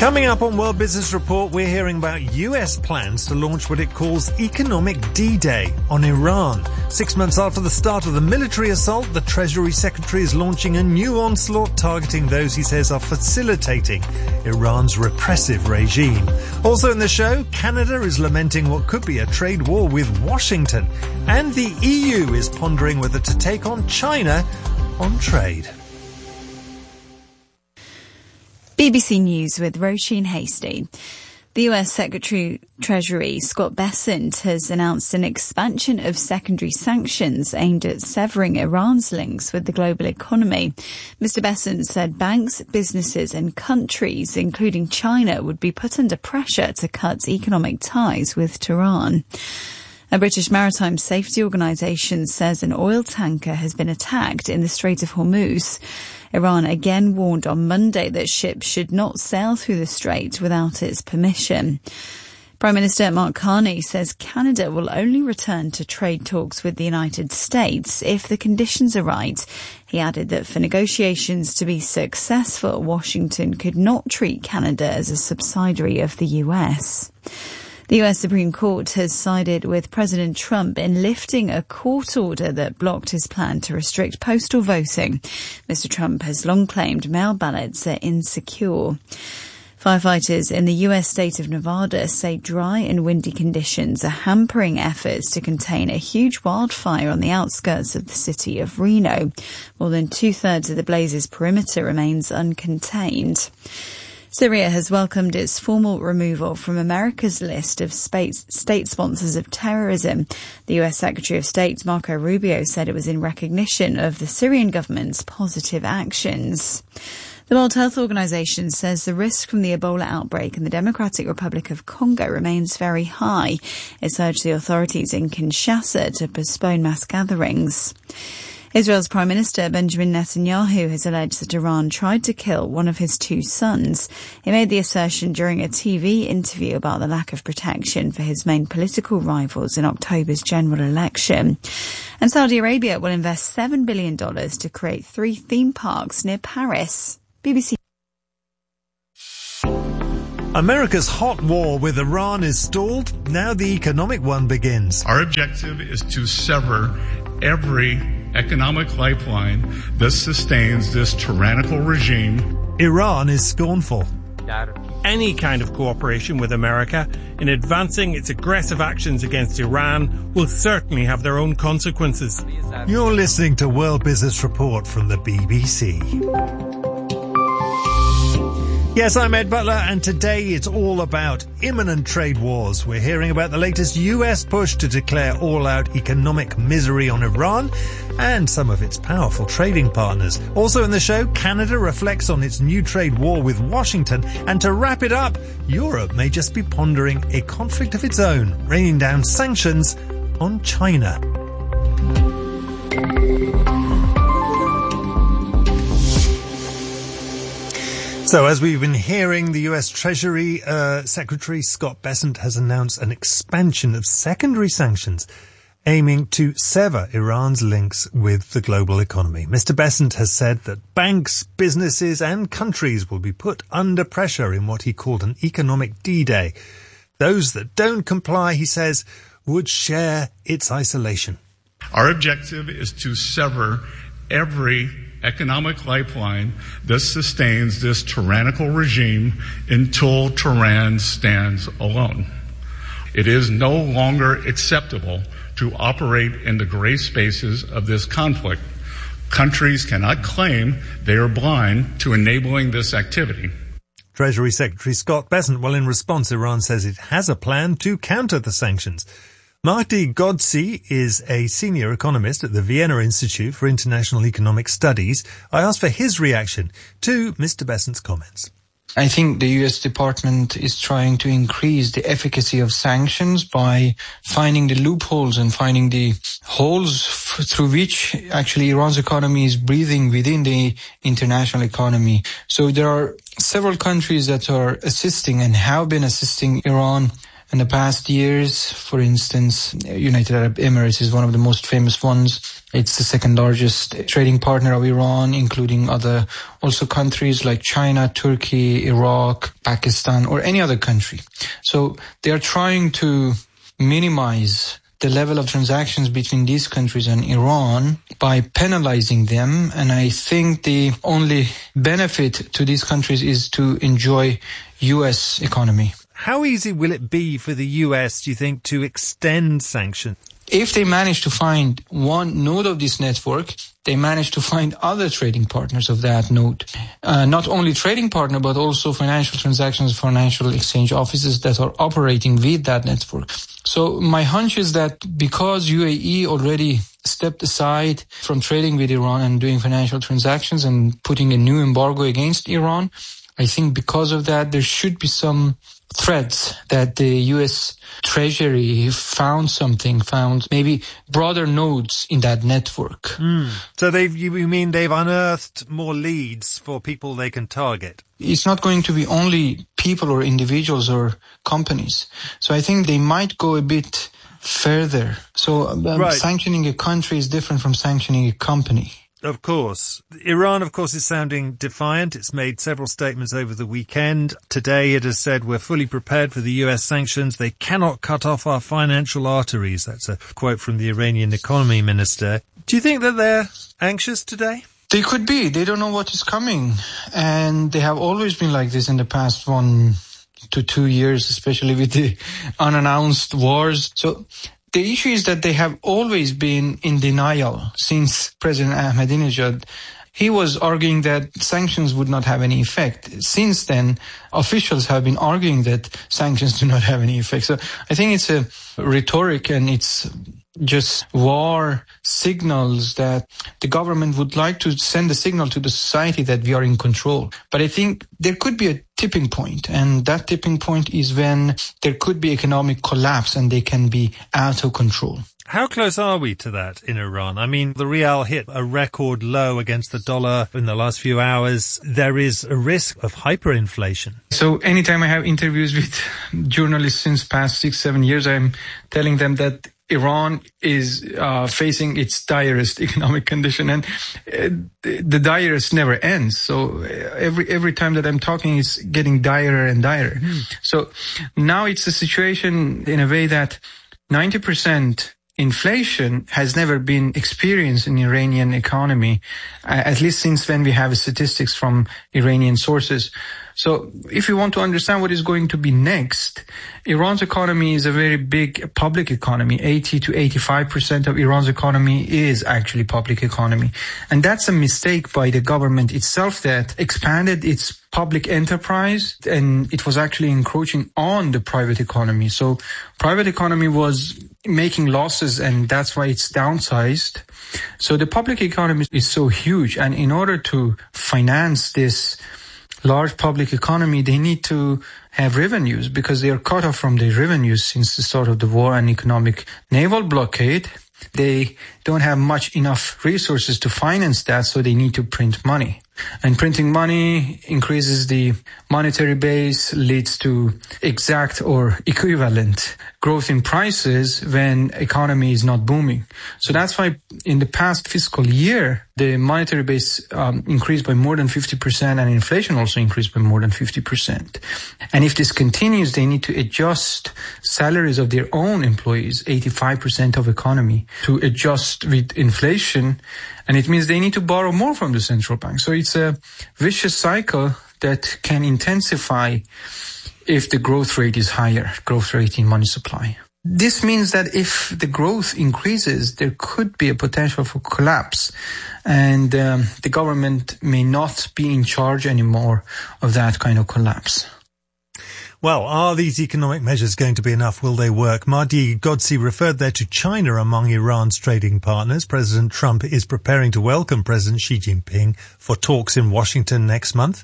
Coming up on World Business Report, we're hearing about US plans to launch what it calls Economic D-Day on Iran. 6 months after the start of the military assault, the Treasury Secretary is launching a new onslaught targeting those he says are facilitating Iran's repressive regime. Also in the show, Canada is lamenting what could be a trade war with Washington. And the EU is pondering whether to take on China on trade. BBC News with Roisin Hastie. The US Secretary Treasury Scott Bessent has announced an expansion of secondary sanctions aimed at severing Iran's links with the global economy. Mr. Bessent said banks, businesses and countries, including China, would be put under pressure to cut economic ties with Tehran. A British maritime safety organisation says an oil tanker has been attacked in the Strait of Hormuz. Iran again warned on Monday that ships should not sail through the strait without its permission. Prime Minister Mark Carney says Canada will only return to trade talks with the United States if the conditions are right. He added that for negotiations to be successful, Washington could not treat Canada as a subsidiary of the US. The US Supreme Court has sided with President Trump in lifting a court order that blocked his plan to restrict postal voting. Mr. Trump has long claimed mail ballots are insecure. Firefighters in the US state of Nevada say dry and windy conditions are hampering efforts to contain a huge wildfire on the outskirts of the city of Reno. More than 2/3 of the blaze's perimeter remains uncontained. Syria has welcomed its formal removal from America's list of state sponsors of terrorism. The US Secretary of State Marco Rubio said it was in recognition of the Syrian government's positive actions. The World Health Organization says the risk from the Ebola outbreak in the Democratic Republic of Congo remains very high. It's urged the authorities in Kinshasa to postpone mass gatherings. Israel's Prime Minister Benjamin Netanyahu has alleged that Iran tried to kill one of his two sons. He made the assertion during a TV interview about the lack of protection for his main political rivals in October's general election. And Saudi Arabia will invest $7 billion to create 3 theme parks near Paris. BBC. America's hot war with Iran is stalled. Now the economic one begins. Our objective is to sever every economic lifeline that sustains this tyrannical regime. Iran is scornful. Any kind of cooperation with America in advancing its aggressive actions against Iran will certainly have their own consequences. You're listening to World Business Report from the BBC. Yes, I'm Ed Butler, and today it's all about imminent trade wars. We're hearing about the latest US push to declare all-out economic misery on Iran and some of its powerful trading partners. Also in the show, Canada reflects on its new trade war with Washington. And to wrap it up, Europe may just be pondering a conflict of its own, raining down sanctions on China. So, as we've been hearing, the US Treasury Secretary Scott Bessent has announced an expansion of secondary sanctions aiming to sever Iran's links with the global economy. Mr. Bessent has said that banks, businesses and countries will be put under pressure in what he called an economic D-Day. Those that don't comply, he says, would share its isolation. Our objective is to sever every economic lifeline that sustains this tyrannical regime until Tehran stands alone. It is no longer acceptable to operate in the gray spaces of this conflict. Countries cannot claim they are blind to enabling this activity. Treasury Secretary Scott Bessent, well, in response, Iran says it has a plan to counter the sanctions. Mahdi Godsi is a senior economist at the Vienna Institute for International Economic Studies. I asked for his reaction to Mr. Bessent's comments. I think the US Department is trying to increase the efficacy of sanctions by finding the loopholes and finding the holes through which actually Iran's economy is breathing within the international economy. So there are several countries that are assisting and have been assisting Iran in the past years. For instance, United Arab Emirates is one of the most famous ones. It's the second largest trading partner of Iran, including other also countries like China, Turkey, Iraq, Pakistan, or any other country. So they are trying to minimize the level of transactions between these countries and Iran by penalizing them. And I think the only benefit to these countries is to enjoy U.S. economy. How easy will it be for the US, do you think, to extend sanctions? If they manage to find one node of this network, they manage to find other trading partners of that node. Not only trading partner, but also financial transactions, financial exchange offices that are operating with that network. So my hunch is that because UAE already stepped aside from trading with Iran and doing financial transactions and putting a new embargo against Iran, I think because of that, there should be some threads that the U.S. Treasury found maybe broader nodes in that network. So you mean they've unearthed more leads for people they can target? It's not going to be only people or individuals or companies. So I think they might go a bit further. So sanctioning a country is different from sanctioning a company. Of course. Iran, of course, is sounding defiant. It's made several statements over the weekend. Today it has said we're fully prepared for the US sanctions. They cannot cut off our financial arteries. That's a quote from the Iranian economy minister. Do you think that they're anxious today? They could be. They don't know what is coming. And they have always been like this in the past 1 to 2 years, especially with the unannounced wars. So the issue is that they have always been in denial since President Ahmadinejad. He was arguing that sanctions would not have any effect. Since then, officials have been arguing that sanctions do not have any effect. So I think it's a rhetoric and it's just war signals that the government would like to send a signal to the society that we are in control. But I think there could be a tipping point, and that tipping point is when there could be economic collapse and they can be out of control. How close are we to that in Iran? I mean, the rial hit a record low against the dollar in the last few hours. There is a risk of hyperinflation. So anytime I have interviews with journalists since past 6-7 years, I'm telling them that Iran is facing its direst economic condition, and the direst never ends. So every time that I'm talking, it's getting direr and direr. So now it's a situation in a way that 90% inflation has never been experienced in the Iranian economy, at least since when we have statistics from Iranian sources. So if you want to understand what is going to be next, Iran's economy is a very big public economy. 80 to 85% of Iran's economy is actually public economy. And that's a mistake by the government itself that expanded its public enterprise, and it was actually encroaching on the private economy. So private economy was making losses, and that's why it's downsized. So the public economy is so huge, and in order to finance this large public economy, they need to have revenues because they are cut off from their revenues since the start of the war and economic naval blockade. They don't have enough resources to finance that, so they need to print money. And printing money increases the monetary base, leads to exact or equivalent growth in prices when economy is not booming. So that's why in the past fiscal year, the monetary base increased by more than 50% and inflation also increased by more than 50%. And if this continues, they need to adjust salaries of their own employees, 85% of economy, to adjust with inflation. And it means they need to borrow more from the central bank. So it's a vicious cycle that can intensify if the growth rate is higher, growth rate in money supply. This means that if the growth increases, there could be a potential for collapse, and the government may not be in charge anymore of that kind of collapse. Well, are these economic measures going to be enough? Will they work? Mahdi Ghodsi referred there to China among Iran's trading partners. President Trump is preparing to welcome President Xi Jinping for talks in Washington next month.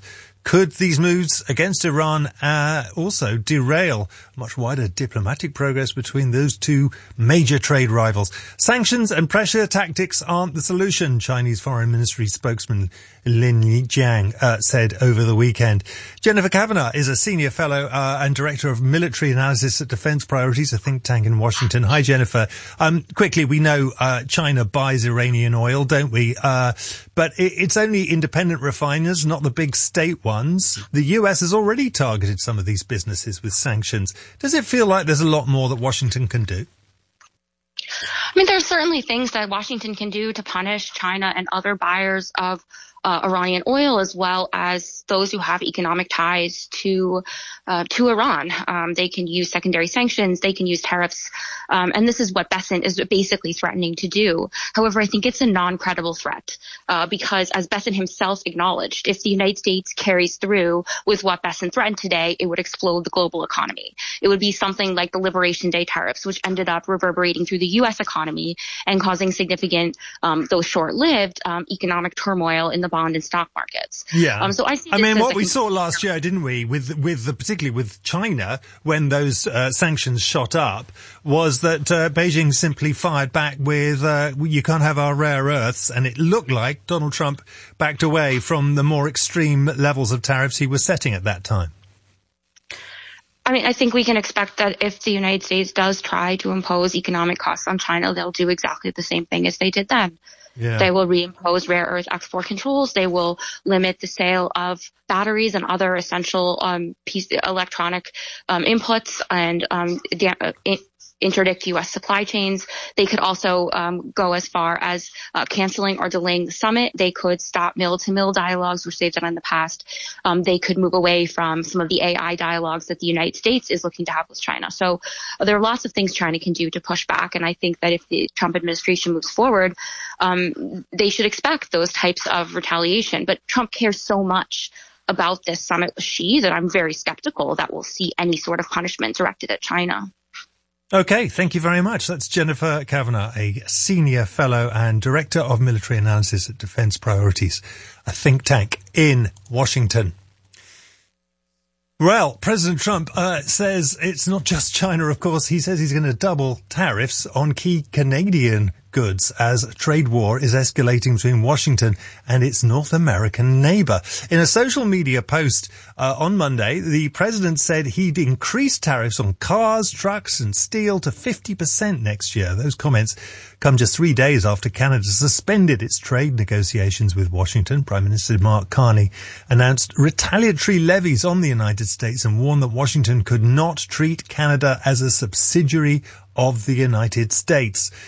Could these moves against Iran also derail much wider diplomatic progress between those two major trade rivals? Sanctions and pressure tactics aren't the solution, Chinese Foreign Ministry spokesman Lin Jiang said over the weekend. Jennifer Kavanagh is a senior fellow and director of military analysis at Defense Priorities, a think tank in Washington. Hi, Jennifer. Quickly, we know China buys Iranian oil, don't we? But it's only independent refiners, not the big state ones. The US has already targeted some of these businesses with sanctions. Does it feel like there's a lot more that Washington can do? I mean, there are certainly things that Washington can do to punish China and other buyers of Iranian oil, as well as those who have economic ties to Iran. They can use secondary sanctions. They can use tariffs. And this is what Bessent is basically threatening to do. However, I think it's a non-credible threat because, as Bessent himself acknowledged, if the United States carries through with what Bessent threatened today, it would explode the global economy. It would be something like the Liberation Day tariffs, which ended up reverberating through the U.S. economy and causing significant, though short-lived, economic turmoil in the bond and stock markets. Yeah. So I see. I mean, what we saw last year, didn't we, particularly with China, when those sanctions shot up, was that Beijing simply fired back with, you can't have our rare earths, and it looked like Donald Trump backed away from the more extreme levels of tariffs he was setting at that time. I mean, I think we can expect that if the United States does try to impose economic costs on China, they'll do exactly the same thing as they did then. Yeah. They will reimpose rare earth export controls. They will limit the sale of batteries and other essential electronic inputs and interdict U.S. supply chains. They could also go as far as canceling or delaying the summit. They could stop mill-to-mill dialogues, which they've done in the past. They could move away from some of the AI dialogues that the United States is looking to have with China. So there are lots of things China can do to push back, and I think that if the Trump administration moves forward, they should expect those types of retaliation. But Trump cares so much about this summit with Xi that I'm very skeptical that we'll see any sort of punishment directed at China. Okay, thank you very much. That's Jennifer Kavanagh, a senior fellow and director of military analysis at Defense Priorities, a think tank in Washington. Well, President Trump says it's not just China, of course. He says he's going to double tariffs on key Canadian goods as a trade war is escalating between Washington and its North American neighbor. In a social media post on Monday, the president said he'd increase tariffs on cars, trucks and steel to 50% next year. Those comments come just 3 days after Canada suspended its trade negotiations with Washington. Prime Minister Mark Carney announced retaliatory levies on the United States and warned that Washington could not treat Canada as a subsidiary of the United States.